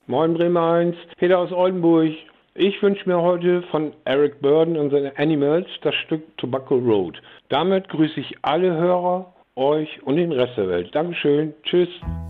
Moin Bremer 1, Peter aus Oldenburg. Ich wünsche mir heute von Eric Burdon und seinen Animals das Stück Tobacco Road. Damit grüße ich alle Hörer, euch und den Rest der Welt. Dankeschön, tschüss.